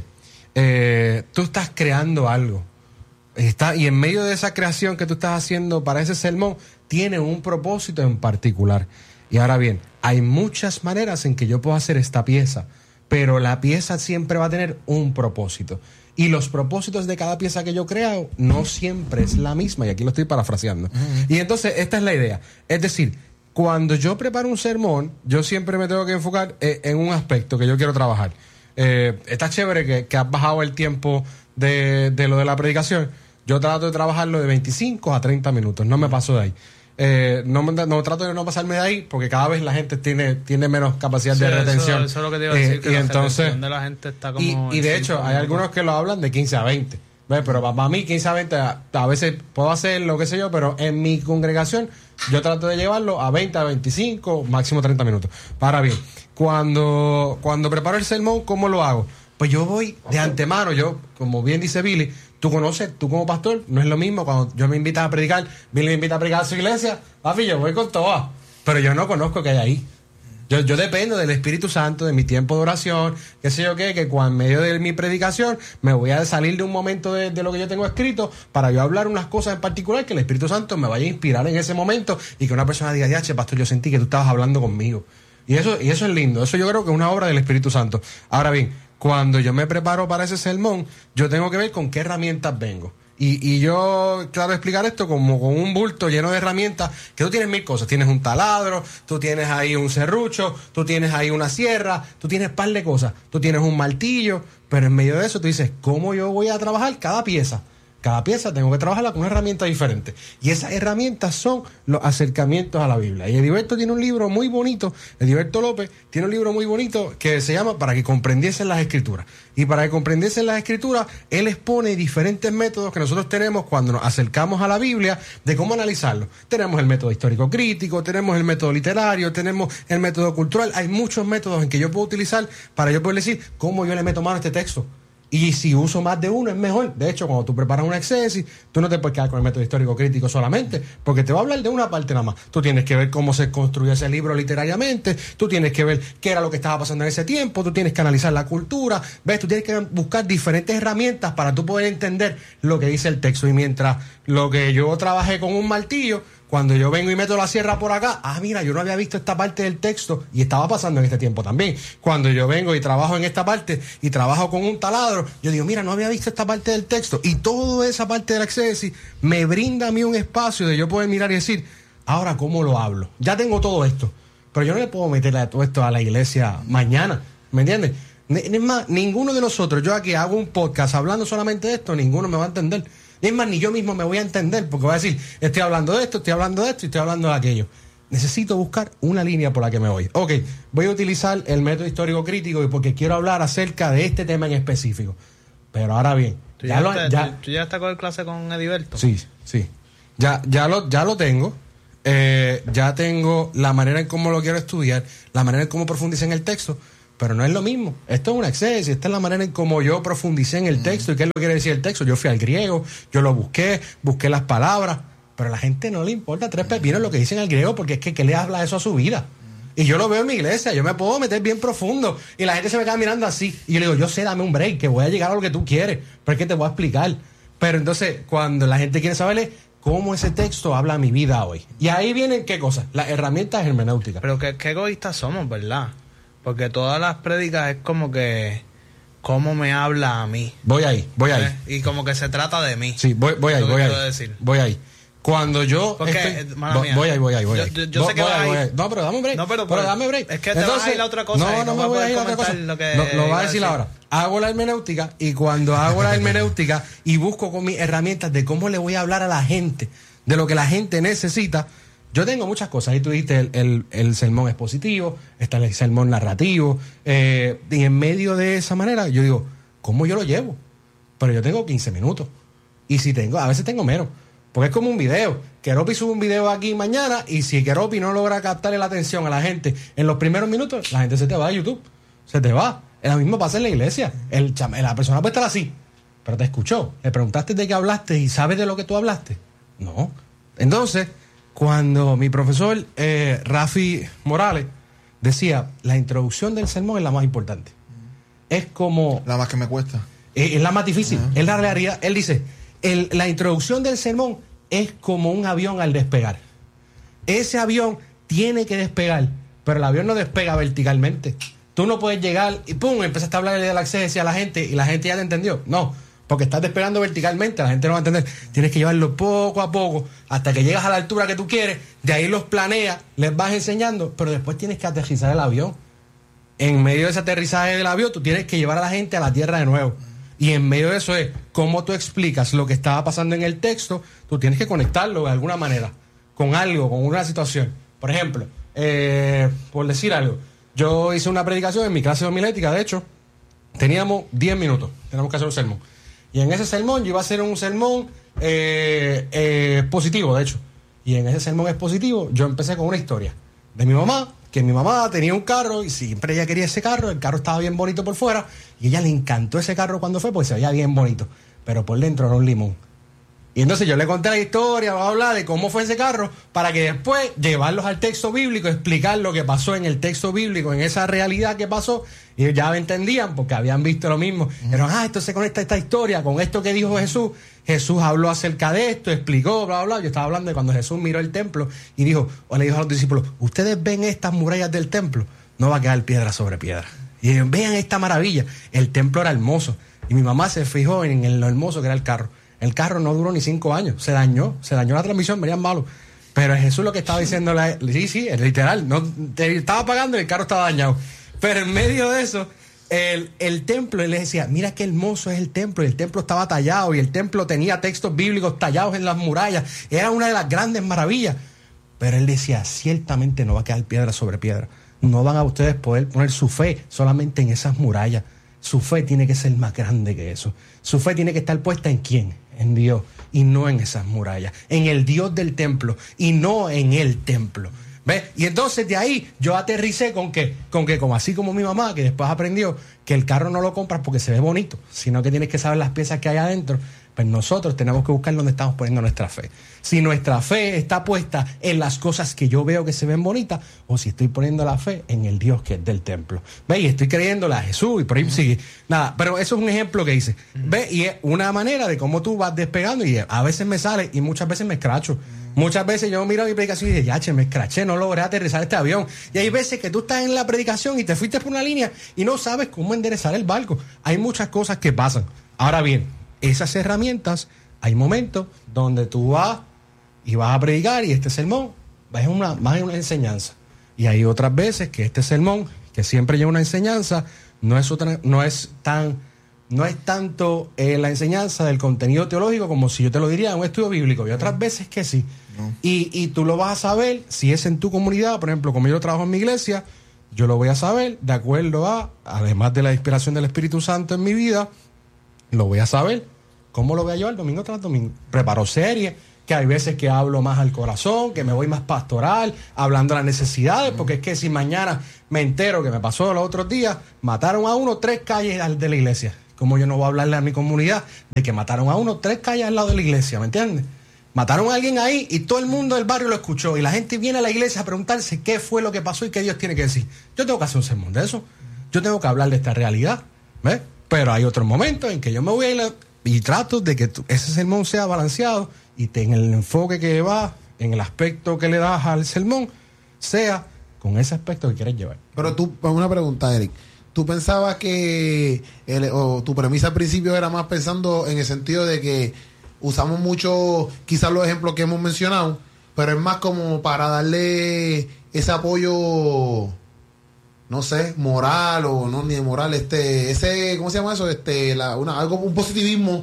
eh, tú estás creando algo. Está, y en medio de esa creación que tú estás haciendo para ese sermón, tiene un propósito en particular. Y ahora bien, hay muchas maneras en que yo puedo hacer esta pieza, pero la pieza siempre va a tener un propósito. Y los propósitos de cada pieza que yo creo no siempre es la misma, y aquí lo estoy parafraseando. Uh-huh. Y entonces, esta es la idea. Es decir, cuando yo preparo un sermón, yo siempre me tengo que enfocar eh, en un aspecto que yo quiero trabajar. Eh, está chévere que, que has bajado el tiempo de, de lo de la predicación. Yo trato de trabajarlo de veinticinco a treinta minutos, no me paso de ahí. Eh, no, me, no trato de no pasarme de ahí porque cada vez la gente tiene, tiene menos capacidad Sí, de eso- retención. Eso, es lo que te iba a decir, Eh, que y la entonces, retención de la gente está como... y, y en de cinco hecho, hay minutos. algunos que lo hablan de quince a veinte. ¿Ves? Pero para mí, quince a veinte, a, a veces puedo hacer lo que sé yo, pero en mi congregación yo trato de llevarlo a veinte, a veinticinco, máximo treinta minutos. Para bien, cuando, cuando preparo el sermón, ¿cómo lo hago? Pues yo voy de antemano, yo, como bien dice Billy, tú conoces, tú como pastor, no es lo mismo cuando yo me invitas a predicar, Billy me invita a predicar a su iglesia, papi, yo voy con todas, pero yo no conozco qué hay ahí. Yo, yo dependo del Espíritu Santo, de mi tiempo de oración, qué sé yo qué, que cuando en medio de mi predicación me voy a salir de un momento de, de lo que yo tengo escrito para yo hablar unas cosas en particular que el Espíritu Santo me vaya a inspirar en ese momento y que una persona diga, ya, che, pastor, yo sentí que tú estabas hablando conmigo. Y eso, y eso es lindo, eso yo creo que es una obra del Espíritu Santo. Ahora bien, cuando yo me preparo para ese sermón, yo tengo que ver con qué herramientas vengo. Y, y yo, claro, explicar esto como con un bulto lleno de herramientas, que tú tienes mil cosas. Tienes un taladro, tú tienes ahí un serrucho, tú tienes ahí una sierra, tú tienes un par de cosas. Tú tienes un martillo, pero en medio de eso tú dices, ¿cómo yo voy a trabajar cada pieza? Cada pieza tengo que trabajarla con una herramienta diferente. Y esas herramientas son los acercamientos a la Biblia. Y Ediberto tiene un libro muy bonito, Ediberto López tiene un libro muy bonito que se llama Para que comprendiesen las Escrituras. Y para que comprendiesen las Escrituras, él expone diferentes métodos que nosotros tenemos cuando nos acercamos a la Biblia de cómo analizarlo. Tenemos el método histórico crítico, tenemos el método literario, tenemos el método cultural. Hay muchos métodos en que yo puedo utilizar para yo poder decir cómo yo le meto mano a este texto. Y si uso más de uno es mejor. De hecho, cuando tú preparas una exégesis, tú no te puedes quedar con el método histórico crítico solamente, porque te va a hablar de una parte nada más. Tú tienes que ver cómo se construyó ese libro literariamente, tú tienes que ver qué era lo que estaba pasando en ese tiempo, tú tienes que analizar la cultura, ves, tú tienes que buscar diferentes herramientas para tú poder entender lo que dice el texto. Y mientras lo que yo trabajé con un martillo, cuando yo vengo y meto la sierra por acá, ah, mira, yo no había visto esta parte del texto y estaba pasando en este tiempo también. Cuando yo vengo y trabajo en esta parte y trabajo con un taladro, yo digo, mira, no había visto esta parte del texto. Y toda esa parte de la exégesis me brinda a mí un espacio de yo poder mirar y decir, ahora, ¿cómo lo hablo? Ya tengo todo esto, pero yo no le puedo meter todo esto a la iglesia mañana, ¿me entiendes? Es más, ninguno de nosotros, yo aquí hago un podcast hablando solamente de esto, ninguno me va a entender. Es más, ni yo mismo me voy a entender, porque voy a decir, estoy hablando de esto, estoy hablando de esto y estoy hablando de aquello. Necesito buscar una línea por la que me voy. Ok, voy a utilizar el método histórico crítico porque quiero hablar acerca de este tema en específico. Pero ahora bien, ¿Tú ya ya, lo, te, ya, ¿tú, tú ya estás con clase con Ediberto? Sí, sí. Ya, ya, lo, ya lo tengo. Eh, ya tengo la manera en cómo lo quiero estudiar, la manera en cómo profundicé en el texto. Pero no es lo mismo. Esto es una exégesis. Esta es la manera en cómo yo profundicé en el texto. ¿Y qué es lo que quiere decir el texto? Yo fui al griego, yo lo busqué, busqué las palabras. Pero a la gente no le importa tres pepinos lo que dicen el griego, porque es que ¿qué le habla eso a su vida? Y yo lo veo en mi iglesia. Yo me puedo meter bien profundo. Y la gente se me queda mirando así. Y yo le digo, yo sé, dame un break, que voy a llegar a lo que tú quieres. Pero es que te voy a explicar. Pero entonces, cuando la gente quiere saberle cómo ese texto habla a mi vida hoy. Y ahí vienen, ¿qué cosas? Las herramientas hermenéuticas. Pero qué, qué egoístas somos, ¿verdad? Porque todas las prédicas es como que cómo me habla a mí. Voy ahí, voy ahí. ¿Eh? Y como que se trata de mí. Sí, voy, voy ahí, voy ahí. Decir. Voy ahí. Cuando yo Porque, estoy, mala mía, voy ahí, voy ahí, voy yo, ahí. Yo, yo sé voy, que voy vas ahí, voy ahí. ahí. No, pero dame un break. No, pero, pero pero dame break. Es que te Entonces, vas a ir a otra cosa. No, y no, no me voy a ir a otra comentar cosa. Lo, que lo, lo voy a decir decir ahora. Hago la hermenéutica y cuando hago la hermenéutica y busco con mis herramientas de cómo le voy a hablar a la gente, de lo que la gente necesita, yo tengo muchas cosas. Ahí tú dijiste, el, el, el sermón expositivo, está el sermón narrativo, eh, y en medio de esa manera yo digo, ¿cómo yo lo llevo? Pero yo tengo quince minutos. Y si tengo, a veces tengo menos. Porque es como un video. Keropi sube un video aquí mañana y si Keropi no logra captarle la atención a la gente en los primeros minutos, la gente se te va a YouTube. Se te va. Es lo mismo pasa en la iglesia. El, la persona puede estar así, pero te escuchó. Le preguntaste de qué hablaste y sabes de lo que tú hablaste. No. Entonces, cuando mi profesor eh, Rafi Morales decía, la introducción del sermón es la más importante. Es como... La más que me cuesta. Es, es la más difícil. Uh-huh. Es la realidad. Él dice, el, la introducción del sermón es como un avión al despegar. Ese avión tiene que despegar, pero el avión no despega verticalmente. Tú no puedes llegar y pum, empezaste a hablarle de la exégesis a la gente y la gente ya te entendió. No, porque estás despegando verticalmente, la gente no va a entender. Tienes que llevarlo poco a poco hasta que llegas a la altura que tú quieres, de ahí los planeas, les vas enseñando, pero después tienes que aterrizar el avión. En medio de ese aterrizaje del avión, tú tienes que llevar a la gente a la tierra de nuevo. Y en medio de eso es cómo tú explicas lo que estaba pasando en el texto, tú tienes que conectarlo de alguna manera, con algo, con una situación. Por ejemplo, eh, por decir algo, yo hice una predicación en mi clase de homilética, de hecho, teníamos diez minutos, teníamos que hacer un sermón. Y en ese sermón yo iba a hacer un sermón eh, eh, positivo, de hecho. Y en ese sermón expositivo yo empecé con una historia de mi mamá, que mi mamá tenía un carro y siempre ella quería ese carro, el carro estaba bien bonito por fuera y ella le encantó ese carro cuando fue porque se veía bien bonito, pero por dentro era un limón. Y entonces yo le conté la historia, vamos a hablar de cómo fue ese carro para que después llevarlos al texto bíblico, explicar lo que pasó en el texto bíblico, en esa realidad que pasó, y ellos ya me entendían porque habían visto lo mismo. Uh-huh. Pero, ah, esto se conecta a esta historia con esto que dijo Jesús. Jesús habló acerca de esto, explicó, bla, bla, bla. Yo estaba hablando de cuando Jesús miró el templo y dijo, o le dijo a los discípulos, ustedes ven estas murallas del templo, no va a quedar piedra sobre piedra. Y ellos, vean esta maravilla, el templo era hermoso. Y mi mamá se fijó en lo hermoso que era el carro. El carro no duró ni cinco años, se dañó, se dañó la transmisión, venían malos. Pero Jesús lo que estaba diciendo, sí, sí, es literal, no, te estaba pagando y el carro estaba dañado. Pero en medio de eso, el, el templo, él les decía, mira qué hermoso es el templo, y el templo estaba tallado, y el templo tenía textos bíblicos tallados en las murallas, era una de las grandes maravillas. Pero él decía, ciertamente no va a quedar piedra sobre piedra. No van a ustedes poder poner su fe solamente en esas murallas. Su fe tiene que ser más grande que eso. Su fe tiene que estar puesta en quién, en Dios, y no en esas murallas, en el Dios del templo y no en el templo. ¿Ves? Y entonces de ahí yo aterricé con que, con que como así como mi mamá, que después aprendió que el carro no lo compras porque se ve bonito, sino que tienes que saber las piezas que hay adentro. Pues nosotros tenemos que buscar dónde estamos poniendo nuestra fe. Si nuestra fe está puesta en las cosas que yo veo que se ven bonitas, o si estoy poniendo la fe en el Dios que es del templo. ¿Ve? Y estoy creyéndole a Jesús y por ahí uh-huh. sigue. Nada, pero eso es un ejemplo que hice. Uh-huh. ¿Ve? Y es una manera de cómo tú vas despegando, y a veces me sale y muchas veces me escracho. Uh-huh. Muchas veces yo miro mi predicación y digo, ya, che, me escraché, no logré aterrizar este avión. Y hay veces que tú estás en la predicación y te fuiste por una línea y no sabes cómo enderezar el barco. Hay muchas cosas que pasan. Ahora bien, esas herramientas, hay momentos donde tú vas y vas a predicar y este sermón va a una, más en una enseñanza. Y hay otras veces que este sermón, que siempre lleva una enseñanza, no es, otra, no es, tan, no es tanto eh, la enseñanza del contenido teológico como si yo te lo diría en un estudio bíblico. Y otras veces que sí. No. Y, y tú lo vas a saber si es en tu comunidad. Por ejemplo, como yo trabajo en mi iglesia, yo lo voy a saber de acuerdo a, además de la inspiración del Espíritu Santo en mi vida, lo voy a saber. ¿Cómo lo voy a llevar domingo tras domingo? Preparo series, que hay veces que hablo más al corazón, que me voy más pastoral, hablando de las necesidades, porque es que si mañana me entero que me pasó los otros días, mataron a uno tres calles de la iglesia. ¿Cómo yo no voy a hablarle a mi comunidad de que mataron a uno tres calles al lado de la iglesia? ¿Me entiendes? Mataron a alguien ahí y todo el mundo del barrio lo escuchó y la gente viene a la iglesia a preguntarse qué fue lo que pasó y qué Dios tiene que decir. Yo tengo que hacer un sermón de eso. Yo tengo que hablar de esta realidad. ¿Ves? Pero hay otros momentos en que yo me voy a ir y trato de que tu, ese sermón sea balanceado y te, en el enfoque que va, en el aspecto que le das al sermón, sea con ese aspecto que quieres llevar. Pero tú, una pregunta, Eric. ¿Tú pensabas que, el, o tu premisa al principio era más pensando en el sentido de que usamos mucho, quizás los ejemplos que hemos mencionado, pero es más como para darle ese apoyo, no sé, moral o no ni moral, este, ese, ¿cómo se llama eso? Este, la, una, algo, un positivismo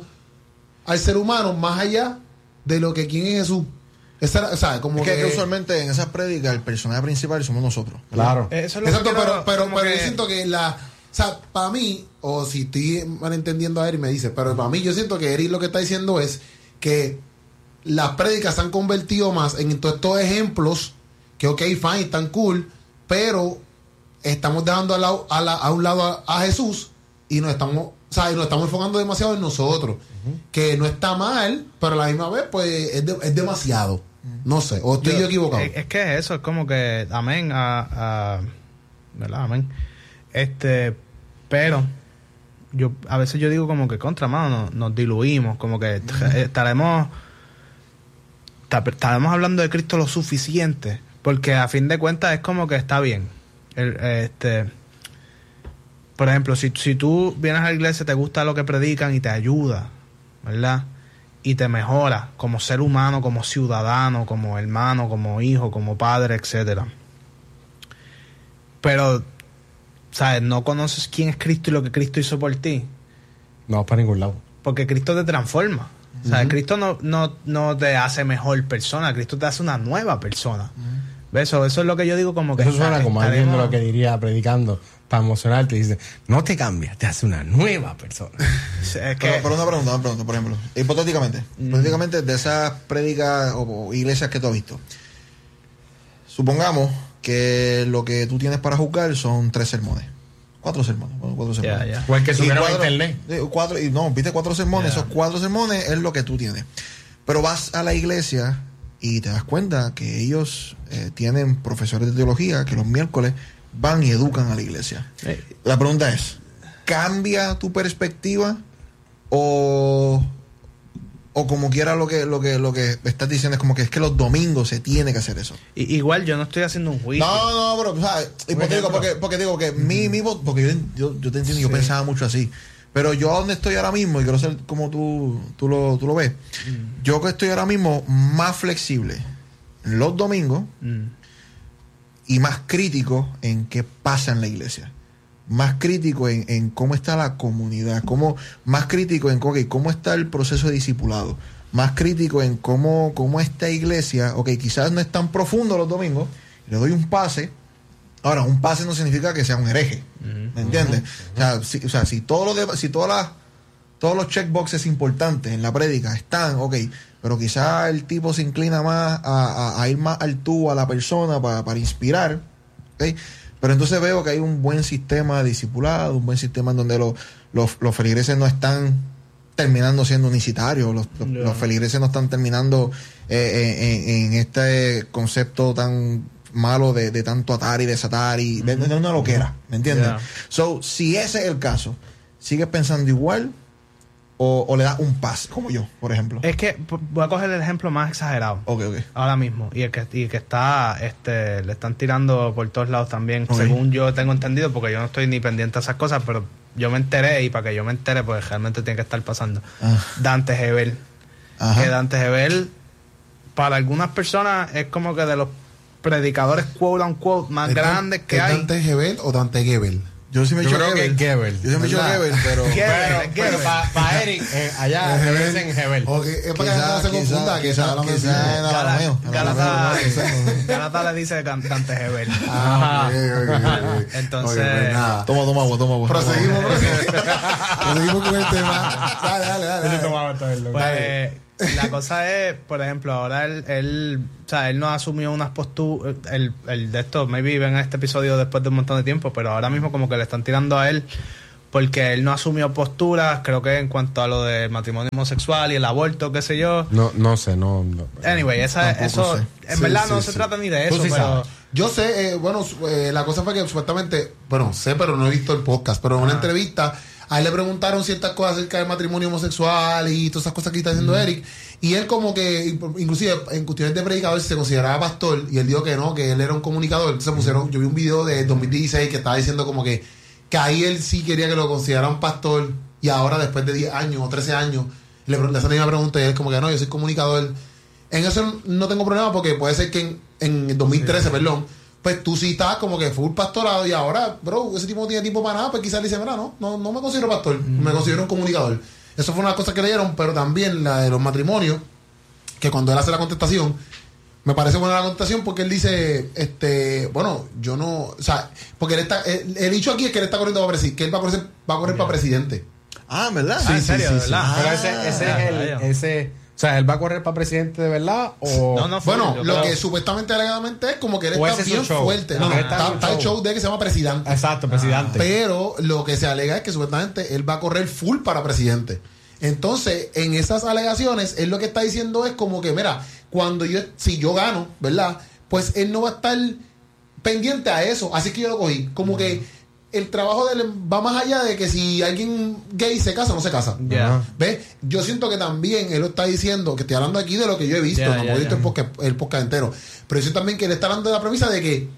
al ser humano más allá de lo que quién es Jesús. Esa, o sea, como es que, que, que usualmente en esas prédicas el personaje principal somos nosotros. Claro. Eso es lo exacto, que quiero, pero, pero, pero que... yo siento que la, o sea, para mí, o si estoy malentendiendo a Eric me dice, pero para mí yo siento que Eric lo que está diciendo es que las prédicas se han convertido más en todos estos ejemplos que ok, fine, están cool, pero estamos dejando a, la, a, la, a un lado a, a Jesús y nos estamos, o sea, y nos estamos enfocando demasiado en nosotros, uh-huh. que no está mal, pero a la misma vez pues es, de, es demasiado, uh-huh. no sé, o estoy yo, yo equivocado. Es, es que eso es como que amén a, a ¿verdad? Amén. Este, pero yo a veces yo digo como que contra mano nos, nos diluimos, como que uh-huh. estaremos estaremos hablando de Cristo lo suficiente, porque a fin de cuentas es como que está bien. El, este, por ejemplo, si, si tú vienes a la iglesia, te gusta lo que predican y te ayuda, ¿verdad? Y te mejora como ser humano, como ciudadano, como hermano, como hijo, como padre, etcétera. Pero, ¿sabes? No conoces quién es Cristo y lo que Cristo hizo por ti. No, para ningún lado. Porque Cristo te transforma. Uh-huh. ¿Sabes? Cristo no, no, no te hace mejor persona, Cristo te hace una nueva persona. Uh-huh. Eso, eso es lo que yo digo como que... Eso suena como alguien de lo que diría predicando para emocionarte. Dice, no te cambias, te hace una nueva persona. Es que... pero, pero una pregunta, una pregunta, por ejemplo. Hipotéticamente, mm. hipotéticamente de esas prédicas o, o iglesias que tú has visto. Supongamos que lo que tú tienes para juzgar son tres sermones. Cuatro sermones. Bueno, cuatro sermones. Yeah, yeah. O el que subieron a internet. Cuatro, y no, viste cuatro sermones. Yeah. Esos cuatro sermones es lo que tú tienes. Pero vas a la iglesia... y te das cuenta que ellos eh, tienen profesores de teología que los miércoles van y educan a la iglesia. Eh. La pregunta es, ¿cambia tu perspectiva o, o como quiera lo que, lo que lo que estás diciendo es como que es que los domingos se tiene que hacer eso? I, igual yo no estoy haciendo un juicio. No, no, pero, o sea, hipotético, porque, porque digo que mm. mi, mi porque yo, yo, yo te entiendo, sí. Yo pensaba mucho así. Pero yo donde estoy ahora mismo, y quiero ser como tú, tú, lo, tú lo ves, mm. yo que estoy ahora mismo más flexible en los domingos mm. y más crítico en qué pasa en la iglesia. más crítico en, en cómo está la comunidad, cómo, más crítico en okay, cómo está el proceso de discipulado, más crítico en cómo, cómo esta iglesia, ok, quizás no es tan profundo los domingos, le doy un pase. Ahora, un pase no significa que sea un hereje, uh-huh, ¿me entiendes? Uh-huh. O sea, si, o sea, si, todo lo de, si todas las, todos los checkboxes importantes en la prédica están, ok, pero quizás el tipo se inclina más a, a, a ir más al tú, a la persona, para, para inspirar, ¿ok? Pero entonces veo que hay un buen sistema de discipulado, un buen sistema en donde los, los, los feligreses no están terminando siendo unicitarios, los, los, yeah. los feligreses no están terminando eh, en, en este concepto tan malo de, de tanto atar y desatar y de, de una loquera, ¿me entiendes? Yeah. So, si ese es el caso, ¿sigues pensando igual o, o le das un pase, como yo, por ejemplo? Es que voy a coger el ejemplo más exagerado. Ok, ok. Ahora mismo. Y el que, y que está, este, le están tirando por todos lados también, Okay. según yo tengo entendido, porque yo no estoy ni pendiente a esas cosas, pero yo me enteré, y para que yo me entere, pues realmente tiene que estar pasando. Ah. Dante Gebel. Ajá. Que Dante Gebel, para algunas personas, es como que de los predicadores quote unquote más grandes que hay. ¿Dante Gebel o Dante Gebel? Yo sí me he Yo hecho creo que Gebel. es Gebel. Yo sí me he hecho Gebel, pero... Gebel, Pero para pa Eric, eh, allá le dicen Gebel. Ok, es para que no se confunda, que está hablando de Galata le dice Dante Gebel. Ah, Entonces... Oye, pues nada. Toma, toma agua, toma agua. Proseguimos, proseguimos. Proseguimos con el tema. Dale, dale, dale. dale. Pues, la cosa es, por ejemplo, ahora él, él, o sea, él no asumió unas posturas, el, el de esto, maybe ven a este episodio después de un montón de tiempo, pero ahora mismo como que le están tirando a él porque él no asumió posturas, creo que en cuanto a lo del matrimonio homosexual y el aborto, qué sé yo. No, no sé, no. no Anyway, esa, eso, sé. en Sí, verdad sí, no sí. se trata ni de Tú eso, sí pero... sabes. Yo sé, eh, bueno, eh, la cosa fue que supuestamente, bueno, sé, pero no he visto el podcast, pero en una Ah. entrevista a él le preguntaron ciertas cosas acerca del matrimonio homosexual y todas esas cosas que está diciendo mm. Eric, y él como que, inclusive en cuestiones de predicador, se consideraba pastor, y él dijo que no, que él era un comunicador. Entonces pusieron, yo vi un video de dos mil dieciséis que estaba diciendo como que, que ahí él sí quería que lo consideraran pastor, y ahora después de diez años o trece años, le, le hacen una pregunta y él como que no, yo soy comunicador. En eso no tengo problema porque puede ser que en, en dos mil trece, sí. perdón, pues tú sí estás como que full pastorado y ahora, bro, ese tipo no tiene tiempo para nada, pues quizás le dice, mira, no, no, no me considero pastor, mm. me considero un comunicador. Eso fue una cosa que le dieron, pero también la de los matrimonios, que cuando él hace la contestación, me parece buena la contestación porque él dice, este, bueno, yo no, o sea, porque él está, el, el dicho aquí es que él está corriendo para presidente, que él va a correr, va a correr yeah. para presidente. Ah, ¿verdad? Sí, ah, en serio, sí, sí, ¿verdad? sí. Pero Ah, ese, ese es el, ese, o sea, él va a correr para presidente de verdad o no, no, bueno, yo lo creo. que supuestamente alegadamente es como que él O está ese es bien su show. fuerte. No, Ah, no, está está, su está el show. show de que se llama presidente. exacto, presidente. Pero lo que se alega es que supuestamente él va a correr full para presidente. Entonces, en esas alegaciones, él lo que está diciendo es como que, mira, cuando yo, si yo gano, ¿verdad? Pues él no va a estar pendiente a eso. Así que yo lo cogí. Como mm. que el trabajo de él va más allá de que si alguien gay se casa o no se casa. Yeah. ¿Ves? Yo siento que también él lo está diciendo, que estoy hablando aquí de lo que yo he visto, Yeah, no yeah, he visto yeah. el, podcast, el podcast entero. Pero yo siento también que él está hablando de la premisa de que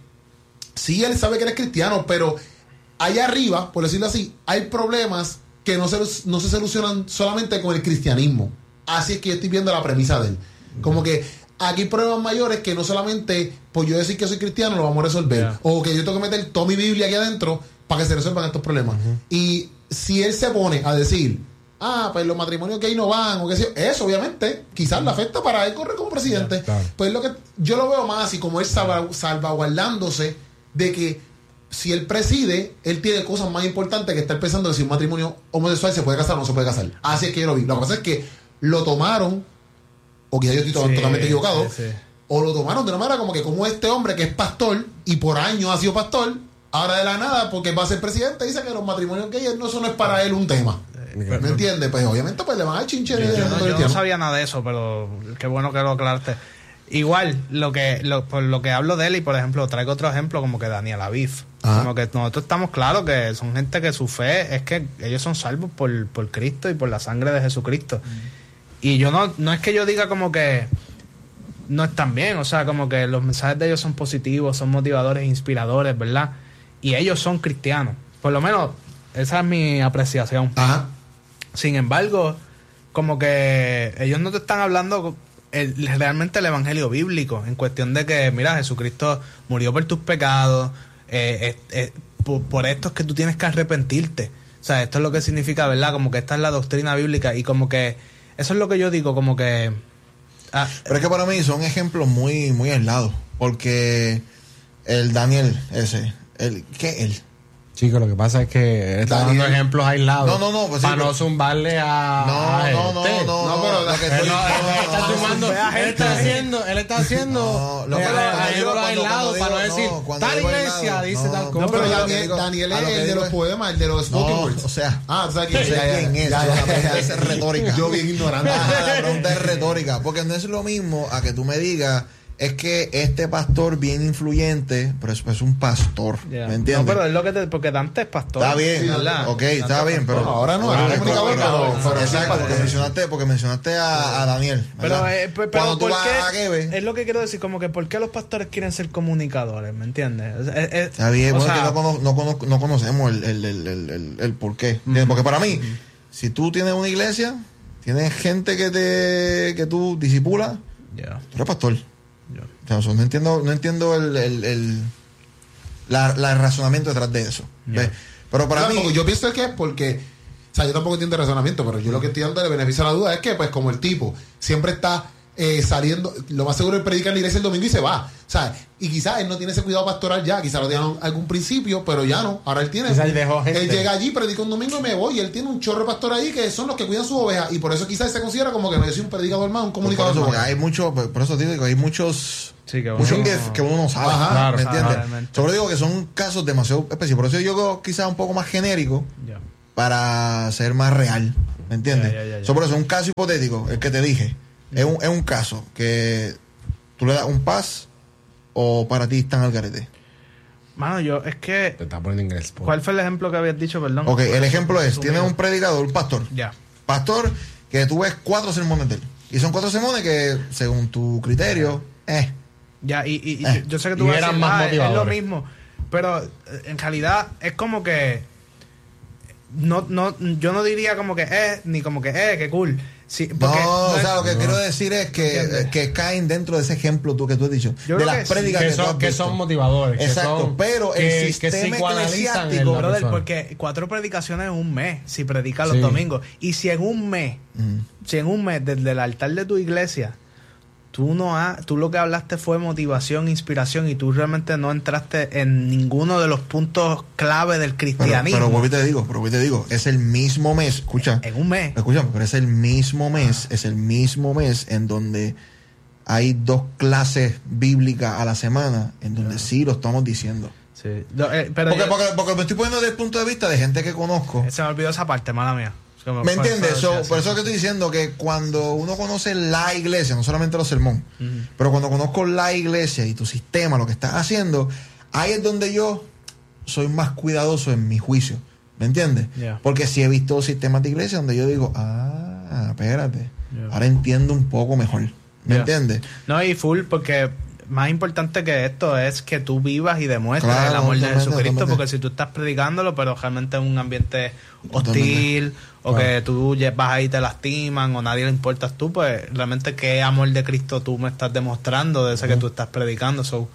sí, él sabe que él es cristiano, pero allá arriba, por decirlo así, hay problemas que no se, no se solucionan solamente con el cristianismo. Así es que yo estoy viendo la premisa de él. Como que aquí hay problemas mayores que no solamente por yo decir que soy cristiano lo vamos a resolver. Yeah. O que yo tengo que meter toda mi Biblia aquí adentro para que se resuelvan estos problemas. Uh-huh. Y si él se pone a decir, ah, pues los matrimonios gay no van, o qué sé yo, eso obviamente quizás le afecta para él correr como presidente. Yeah, claro. Pues lo que yo lo veo más así como él salva, salvaguardándose de que si él preside, él tiene cosas más importantes que estar pensando que si un matrimonio homosexual se puede casar o no se puede casar. Así es que yo lo vi. Lo que pasa es que lo tomaron, o quizás yo estoy sí, totalmente equivocado, sí, sí. o lo tomaron de una manera como que como este hombre que es pastor y por años ha sido pastor, ahora de la nada, porque va a ser presidente, dice que los matrimonios gays no, eso no es para él un tema. ¿Me ¿Me entiendes? Pues obviamente pues le van a chinche. Yo, yo, no, yo no sabía nada de eso, pero qué bueno que lo aclaraste. Igual, lo que lo, por lo que hablo de él, y por ejemplo, traigo otro ejemplo como que Daniel Aviv. Ajá. Como que nosotros estamos claros que son gente que su fe es que ellos son salvos por, por Cristo y por la sangre de Jesucristo. Mm. Y yo no, no es que yo diga como que no están bien, o sea, como que los mensajes de ellos son positivos, son motivadores, inspiradores, ¿verdad? Y ellos son cristianos. Por lo menos, esa es mi apreciación. Ajá. Sin embargo, como que ellos no te están hablando el, realmente el evangelio bíblico, en cuestión de que, mira, Jesucristo murió por tus pecados, eh, eh, eh, por, por esto es que tú tienes que arrepentirte. O sea, esto es lo que significa, ¿verdad? Como que esta es la doctrina bíblica y como que eso es lo que yo digo, como que... Ah, Pero es que para mí son ejemplos muy, muy aislados, porque el Daniel ese, el, ¿qué él? Chico, lo que pasa es que él está Daniel. dando ejemplos aislados. No, no, no, pues sí, para pero- no zumbarle a. No, a no, no, este. no, no, pero lo que Él, estoy- no, no, él no, está no, sumando, vea él gente está ahí. haciendo, él está haciendo No, lo eh, que- cuando ejemplos digo- cuando- aislados cuando para no digo- decir, no, cuando tal digo iglesia aislado, dice no, tal no, cosa. No, pero lo que Daniel, digo- Daniel a es lo que el de digo los es- poemas, el de los No, spoken words. o sea, Ah, o sea que yo sé ya, ya, quién es, ya, ya, la pregunta ya, es ya. retórica. Yo bien ignorante. Ah, la pregunta es retórica, porque no es lo mismo a que tú me digas, es que este pastor bien influyente, pero es, es un pastor, yeah. ¿me entiendes? No, pero es lo que te... Porque Dante es pastor. Está bien, ¿verdad? ok, está bien, pero... No, ahora no, pero- ahora es comunicador, pero- pero- Exacto, porque pero- mencionaste, porque mencionaste a, a Daniel, Pero, ¿verdad? eh, pe- pero Cuando tú ¿por vas qué? a Gebe, Es lo que quiero decir, como que ¿por qué los pastores quieren ser comunicadores? ¿Me entiendes? Es- es- es- está bien, o bueno, sea, que no, cono- no, cono- no conocemos el, el, el, el, el, el por qué. ¿Entiendes? Porque para mí, si tú tienes una iglesia, tienes gente que te que tú disipulas, yeah, tú eres pastor. yeah. O sea, o sea, no entiendo, no entiendo el, el, el, la, la- el razonamiento detrás de eso. ¿ves? Yeah. Pero para O sea, mí, porque yo pienso que es porque, o sea, yo tampoco entiendo el razonamiento, pero yo lo que estoy dando de beneficio a la duda es que, pues, como el tipo siempre está eh, saliendo, lo más seguro es predicar en la iglesia el domingo y se va. O sea, y quizás él no tiene ese cuidado pastoral ya, quizás lo tenía en algún principio, pero ya no. Ahora él tiene. Quizás él dejó gente. Él llega allí, predica un domingo y me voy. Y él tiene un chorro de pastor ahí que son los que cuidan sus ovejas. Y por eso quizás se considera como que no, yo soy un predicador más, un por comunicador eso, más. porque hay mucho, por por eso te digo que hay muchos, Sí, que muchos uno- que, que uno no sabe, Ajá, claro, ¿me entiendes? probablemente. Sobre digo que son casos demasiado específicos. Por eso yo creo quizás un poco más genérico yeah. para ser más real, ¿me entiendes? Ya, ya, ya, ya. So, por eso un caso hipotético, el que te dije, es un, es un caso que tú le das un pas o para ti están al garete. Mano, yo, es que... Te está poniendo inglés. po. ¿Cuál fue el ejemplo que habías dicho, perdón? Ok, el ejemplo es, Resumido. tienes un predicador, un pastor, Ya. pastor que tú ves cuatro sermones de él. Y son cuatro sermones que, según tu criterio, eh, Ya, y, y- y Eh, yo sé que tú y vas a eran decir, más "Ah, es- es lo motivadores". mismo. Pero eh, en realidad es como que no, no, yo no diría como que eh, ni como que eh, qué cool. Sí, no, porque o es- sea, lo que quiero decir es que, ¿Entiendes? eh, que caen dentro de ese ejemplo tú que tú has dicho, Yo de creo las que sí, prédicas que que, tú has son, que visto. son motivadores. Exacto, que son, pero el que, sistema que psicoanalizan eclesiástico, en la brother, persona. porque cuatro predicaciones en un mes, si predicas los Sí. domingos. Y si en un mes, Mm. si en un mes, desde el altar de tu iglesia, tú no has, tú lo que hablaste fue motivación, inspiración, y tú realmente no entraste en ninguno de los puntos clave del Pero, cristianismo. pero vuelvo y te digo, pero vuelvo y te digo, es el mismo mes, escucha, En un mes. escúchame, pero es el mismo mes, es el mismo mes en donde hay dos clases bíblicas a la semana, en donde sí lo estamos diciendo. Sí. No, eh, pero Porque, yo- porque, porque me estoy poniendo desde el punto de vista de gente que conozco. se me olvidó esa parte, mala mía. Como- ¿Me fue- entiendes? fue- So, sí, por sí. eso que estoy diciendo que cuando uno conoce la iglesia, no solamente los sermones, Ujú. pero cuando conozco la iglesia y tu sistema, lo que estás haciendo, ahí es donde yo soy más cuidadoso en mi juicio. ¿Me entiendes? Yeah. Porque sí he visto sistemas de iglesia donde yo digo, ah, espérate, Yeah. ahora entiendo un poco mejor. ¿Me Yeah. entiendes? No, y full, porque más importante que esto es que tú vivas y demuestres Claro, el amor de totalmente, Jesucristo, totalmente. porque si tú estás predicándolo, pero realmente en un ambiente hostil, Totalmente. o que tú lle- vas ahí y te lastiman, o nadie le importas tú, pues realmente qué amor de Cristo tú me estás demostrando de ese que tú estás predicando. So,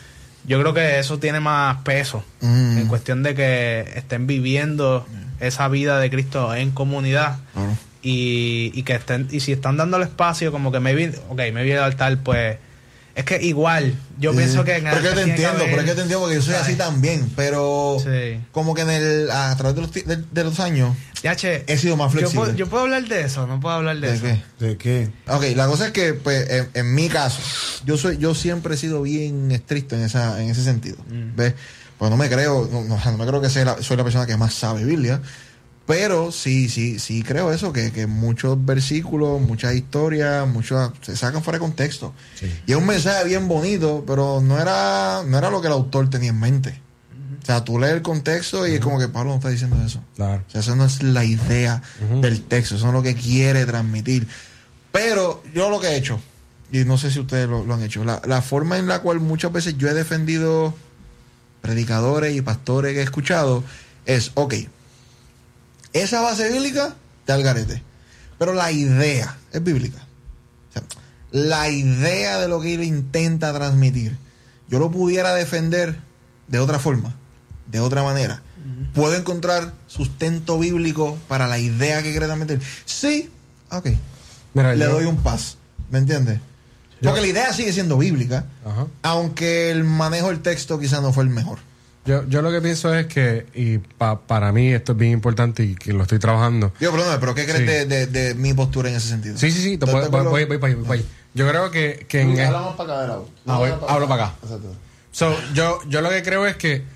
yo creo que eso tiene más peso, Mm. en cuestión de que estén viviendo esa vida de Cristo en comunidad. Claro. Y, y que estén, y si están dando el espacio, como que maybe, ok, maybe el altar, pues, es que igual, yo Sí. pienso que en el Pero es que altar te tiene que entiendo, haber- pero es que te entiendo porque yo soy ¿sabes? así también, pero Sí. como que en el a través de los, ti- de, de los años Ya, che, he sido más yo flexible. puedo, yo puedo hablar de eso, no puedo hablar de, ¿De eso. qué? ¿De qué? Ok, la cosa es que, pues, en, en mi caso, yo soy, yo siempre he sido bien estricto en esa, en ese sentido. Mm. ¿Ves? Pues no me creo, no, no, no me creo que sea la- soy la persona que más sabe Biblia, pero sí, sí, sí creo eso, que, que muchos versículos, muchas historias, muchos se sacan fuera de contexto. Sí. Y es un mensaje bien bonito, pero no era, no era lo que el autor tenía en mente. O sea, tú lees el contexto y es como que Pablo no está diciendo eso. Claro. O sea, eso no es la idea Ujú. del texto, eso no es lo que quiere transmitir. Pero yo lo que he hecho, y no sé si ustedes lo, lo han hecho, la, la forma en la cual muchas veces yo he defendido predicadores y pastores que he escuchado es, ok, esa base bíblica está al garete, pero la idea es bíblica. O sea, la idea de lo que él intenta transmitir, yo lo pudiera defender de otra forma. de otra manera, ¿puedo encontrar sustento bíblico para la idea que quiere meter? Sí, ok. Mira, Le yo- doy un pass, ¿me entiendes? Porque la idea sigue siendo bíblica, Ajá. aunque el manejo del texto quizás no fue el mejor. Yo, yo lo que pienso es que, y pa- para mí esto es bien importante y que lo estoy trabajando. Digo, perdóname, pero ¿qué crees Sí. de, de, de mi postura en ese sentido? Sí, sí, sí, te ¿Estás puedo- de voy, acuerdo? voy, voy, para allá, voy para allá. Yo creo que, que en... Hablamos para acá de lado. Ah, voy- hablo para acá. Exacto. So, yo, yo lo que creo es que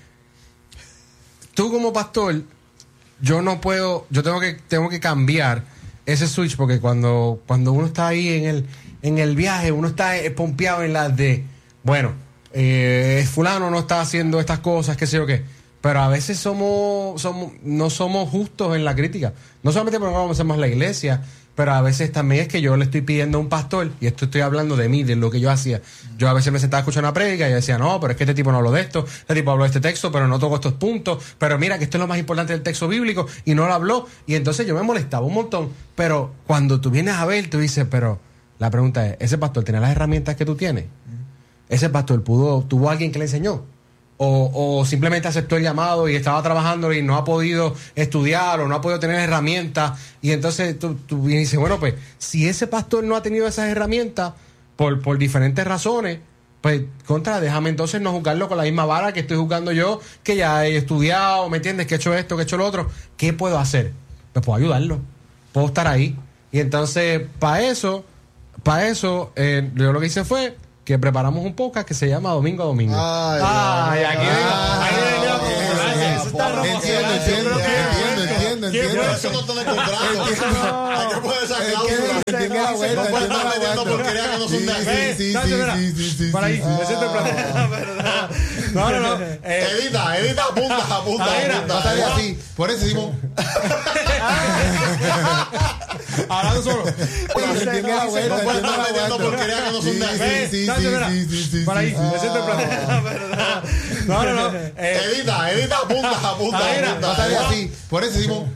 tú como pastor, yo no puedo, yo tengo que, tengo que cambiar ese switch porque cuando, cuando uno está ahí en el, en el viaje, uno está eh, pompeado en las de, bueno, eh, fulano no está haciendo estas cosas, qué sé yo qué. Pero a veces somos, somos, no somos justos en la crítica. No solamente porque no hacemos la iglesia, pero a veces también es que yo le estoy pidiendo a un pastor, y esto estoy hablando de mí, de lo que yo hacía. Yo a veces me sentaba a escuchar una prédica y yo decía, no, pero es que este tipo no habló de esto, este tipo habló de este texto, pero no tocó estos puntos, pero mira que esto es lo más importante del texto bíblico, y no lo habló. Y entonces yo me molestaba un montón. Pero cuando tú vienes a ver, tú dices, pero la pregunta es, ¿ese pastor tiene las herramientas que tú tienes? ¿Ese pastor pudo, tuvo alguien que le enseñó? O, o simplemente aceptó el llamado y estaba trabajando y no ha podido estudiar o no ha podido tener herramientas. Y entonces tú, tú vienes y dices, bueno, pues si ese pastor no ha tenido esas herramientas por, por diferentes razones, pues contra, déjame entonces no juzgarlo con la misma vara que estoy juzgando yo, que ya he estudiado, ¿me entiendes? Que he hecho esto, que he hecho lo otro. ¿Qué puedo hacer? Pues puedo ayudarlo, puedo estar ahí. Y entonces, para eso, para eso, eh, yo lo que hice fue que preparamos un podcast que se llama Domingo a Domingo. Ay, Ay, aquí ay, vengo, aquí ay, vengo. ay, Eso está ay, Entiendo, entiendo, entiendo, entiendo, ¿Quién entiendo. fue? Eso no está en el contrato. Hay que poner esa Entiendo, cláusula. entiendo la vuelta, No puedes entiendo estar la metiendo vuelta. porquería que no son de aquí. Sí, sí, Nacho, mira, sí, sí, sí, para ahí, sí. me siento en plan. No, no, no. eh, Edita, edita, apunta, apunta, Ah, mira, Va a salir apunta. así. Por eso decimos. Hablando solo. Entiendo la vuelta, No puedes entiendo estar la metiendo vuelta. porquería que no son de aquí. Sí, sí, Nacho, sí, mira, sí, sí, sí, para ahí, sí. me siento en plan. No, no, no. eh, Edita, edita, apunta, apunta, Ah, mira, apunta. Va a salir así. Por eso decimos.